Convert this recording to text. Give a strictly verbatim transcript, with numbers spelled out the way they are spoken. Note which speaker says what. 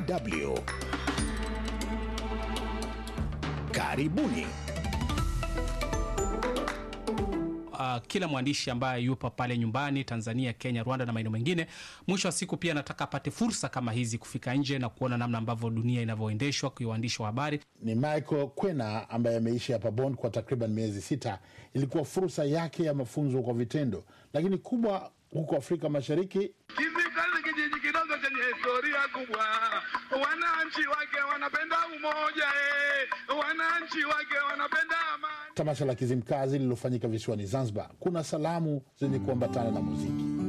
Speaker 1: W. Karibuni.
Speaker 2: Uh, kila mwandishi ambaye yupo pale nyumbani Tanzania, Kenya, Rwanda na maeneo mengine, mwisho wa siku pia nataka apate fursa kama hizi kufika nje na kuona namna ambavyo dunia inavyoendeshwa kwa uandishi wa habari.
Speaker 3: Ni Michael Kwena ambaye ameishi hapa Bond kwa takriban miezi sita. Ilikuwa fursa yake ya mafunzo kwa vitendo, lakini kubwa huko Afrika Mashariki.
Speaker 4: Hizi kazi kijiji kidogo chenye historia kubwa. Wananchi wake wanapenda umoja, eh. Wananchi wake wanapenda amani.
Speaker 3: Tamasha la Kizimkazi lililofanyika visiwani Zanzibar. Kuna salamu zenye kuambatana na muziki.